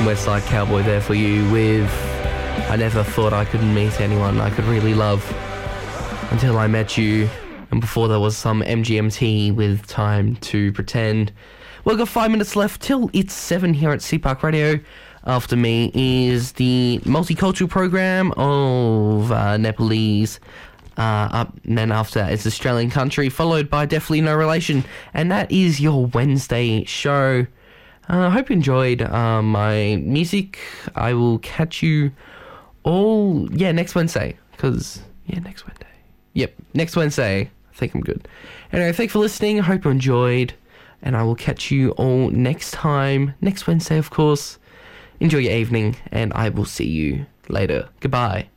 West Side Cowboy there for you with I Never Thought I Could Meet Anyone I Could Really Love Until I Met You. And before there was some MGMT with Time to Pretend. We've got 5 minutes left till it's 7 here at CPARK Radio. After me is the multicultural program of Nepalese. Up and then after that is Australian Country, followed by Definitely No Relation. And that is your Wednesday show. I hope you enjoyed my music. I will catch you all, next Wednesday. Next Wednesday. Yep, next Wednesday. I think I'm good. Anyway, thanks for listening. I hope you enjoyed. And I will catch you all next time. Next Wednesday, of course. Enjoy your evening, and I will see you later. Goodbye.